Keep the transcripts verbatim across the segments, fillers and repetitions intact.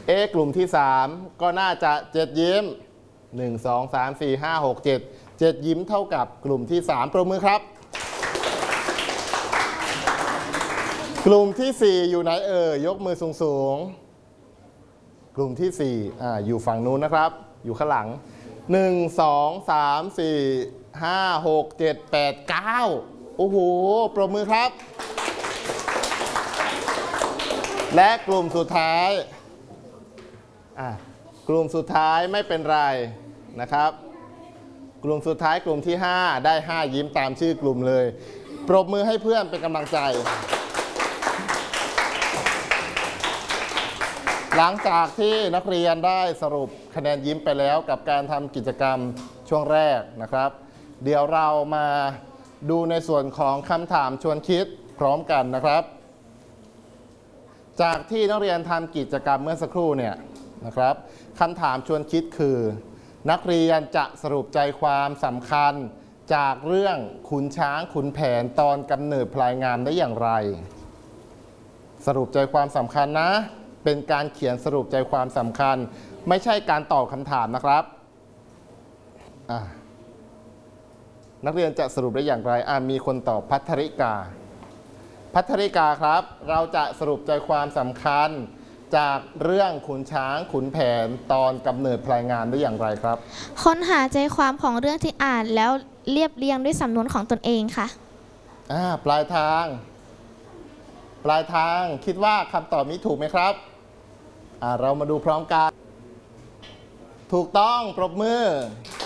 เอกลุ่มที่สามก็น่าจะเจ็ดยิ้มหนึ่ง สอง สาม สี่ ห้า หก เจ็ด เจ็ดยิ้มเท่ากับกลุ่มที่สามปรบมือครับกลุ่มที่สี่อยู่ไหนเอ่ยยกมือสูงๆกลุ่มที่สี่อ่าอยู่ฝั่งนู้นนะครับอยู่ข้างหลังหนึ่ง สอง สาม สี่ ห้า หก เจ็ด แปด เก้าโอ้โหปรบมือครับและกลุ่มสุดท้ายอ่ะกลุ่มสุดท้ายไม่เป็นไรนะครับกลุ่มสุดท้ายกลุ่มที่ห้าได้ห้ายิ้มตามชื่อกลุ่มเลยปรบมือให้เพื่อนเป็นกำลังใจหลังจากที่นักเรียนได้สรุปคะแนนยิ้มไปแล้วกับการทำกิจกรรมช่วงแรกนะครับเดี๋ยวเรามาดูในส่วนของคำถามชวนคิดพร้อมกันนะครับจากที่นักเรียนทำกิจกรรมเมื่อสักครู่เนี่ยนะครับคำถามชวนคิดคือนักเรียนจะสรุปใจความสำคัญจากเรื่องขุนช้างขุนแผนตอนกำเนิดพลายงามได้อย่างไรสรุปใจความสำคัญนะเป็นการเขียนสรุปใจความสำคัญไม่ใช่การตอบคำถามนะครับนักเรียนจะสรุปได้อย่างไรมีคนตอบภัทริกาภัทริกาครับเราจะสรุปใจความสำคัญจากเรื่องขุนช้างขุนแผนตอนกำเนิดพลายงามได้อย่างไรครับค้นหาใจความของเรื่องที่อ่านแล้วเรียบเรียงด้วยสำนวนของตนเองค่ะปลายทางปลายทางคิดว่าคำตอบนี้ถูกไหมครับเรามาดูพร้อมกันถูกต้องปรบมือ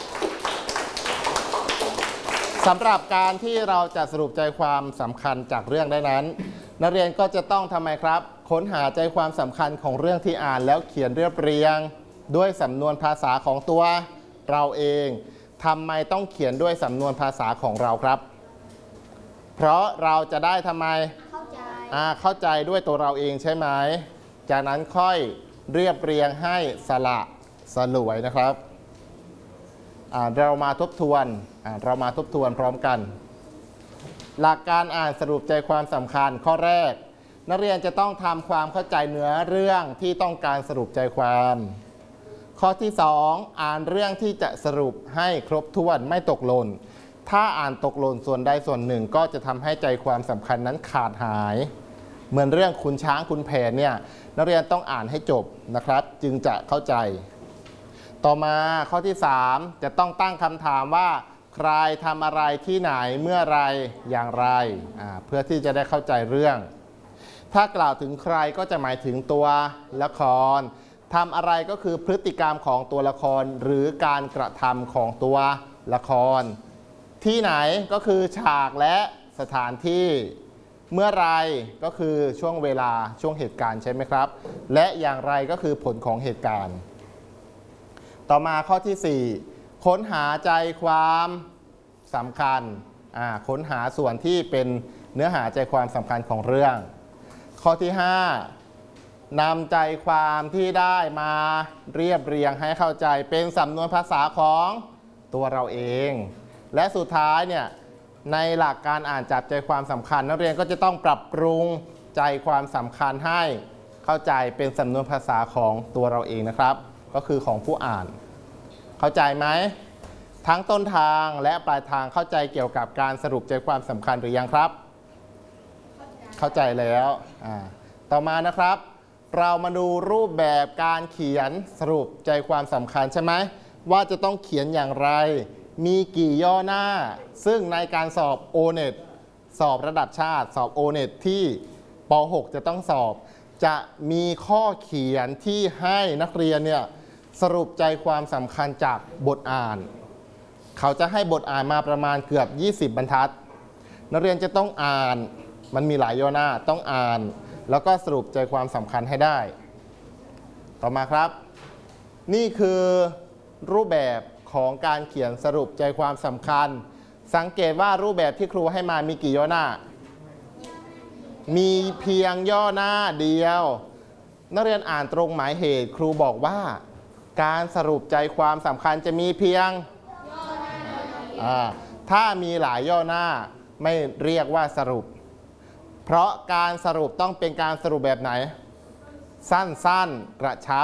สำหรับการที่เราจะสรุปใจความสำคัญจากเรื่องได้นั้นนักเรียนก็จะต้องทำไมครับค้นหาใจความสำคัญของเรื่องที่อ่านแล้วเขียนเรียบเรียงด้วยสำนวนภาษาของตัวเราเองทำไมต้องเขียนด้วยสำนวนภาษาของเราครับเพราะเราจะได้ทำไมเข้าใจอ่าเข้าใจด้วยตัวเราเองใช่ไหมจากนั้นค่อยเรียบเรียงให้สละสลวยนะครับเรามาทบทวนเรามาทบทวนพร้อมกันหลักการอ่านสรุปใจความสำคัญข้อแรกนักเรียนจะต้องทำความเข้าใจเนื้อเรื่องที่ต้องการสรุปใจความข้อที่สองอ่านเรื่องที่จะสรุปให้ครบถ้วนไม่ตกหล่นถ้าอ่านตกหล่นส่วนใดส่วนหนึ่งก็จะทำให้ใจความสำคัญนั้นขาดหายเหมือนเรื่องขุนช้างขุนแผนเนี่ยนักเรียนต้องอ่านให้จบนะครับจึงจะเข้าใจต่อมาข้อที่สามจะต้องตั้งคำถามว่าใครทำอะไรที่ไหนเมื่อไรอย่างไรเพื่อที่จะได้เข้าใจเรื่องถ้ากล่าวถึงใครก็จะหมายถึงตัวละครทำอะไรก็คือพฤติกรรมของตัวละครหรือการกระทำของตัวละครที่ไหนก็คือฉากและสถานที่เมื่อไรก็คือช่วงเวลาช่วงเหตุการณ์ใช่ไหมครับและอย่างไรก็คือผลของเหตุการณ์ต่อมาข้อที่สี่ค้นหาใจความสำคัญค้นหาส่วนที่เป็นเนื้อหาใจความสำคัญของเรื่องข้อที่ห้านำใจความที่ได้มาเรียบเรียงให้เข้าใจเป็นสำนวนภาษาของตัวเราเองและสุดท้ายเนี่ยในหลักการอ่านจับใจความสำคัญนักเรียนก็จะต้องปรับปรุงใจความสำคัญให้เข้าใจเป็นสำนวนภาษาของตัวเราเองนะครับก็คือของผู้อ่านเข้าใจไหมทั้งต้นทางและปลายทางเข้าใจเกี่ยวกับการสรุปใจความสำคัญหรือยังครับเข้าใจแล้วต่อมานะครับเรามาดูรูปแบบการเขียนสรุปใจความสำคัญใช่ไหมว่าจะต้องเขียนอย่างไรมีกี่ย่อหน้าซึ่งในการสอบ โอ เน็ต สอบระดับชาติสอบ โอ เน็ต ที่ป หก จะต้องสอบจะมีข้อเขียนที่ให้นักเรียนเนี่ยสรุปใจความสำคัญจากบทอ่านเขาจะให้บทอ่านมาประมาณเกือบยี่สิบบรรทัดนักเรียนจะต้องอ่านมันมีหลายย่อหน้าต้องอ่านแล้วก็สรุปใจความสำคัญให้ได้ต่อมาครับนี่คือรูปแบบของการเขียนสรุปใจความสำคัญสังเกตว่ารูปแบบที่ครูให้มามีกี่ย่อหน้ามีเพียงย่อหน้าเดียวนักเรียนอ่านตรงหมายเหตุครูบอกว่าการสรุปใจความสำคัญจะมีเพียงถ้ามีหลายย่อหน้าไม่เรียกว่าสรุปเพราะการสรุปต้องเป็นการสรุปแบบไหนสั้นๆกระชับ